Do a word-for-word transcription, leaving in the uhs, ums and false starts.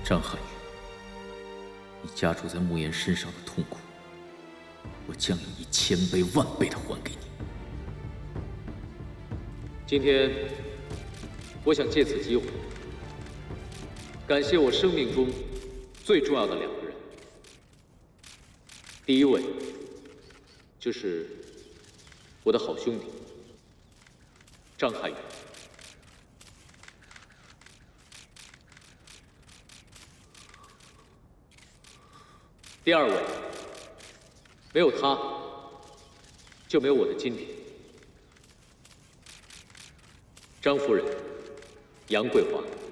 张涵予，你加诸在慕言身上的痛苦，我将以千倍万倍的还给你。 今天，我想借此机会，感谢我生命中最重要的两个人。第一位，就是我的好兄弟张涵予。 第二位，没有他，就没有我的今天。张夫人，杨桂华。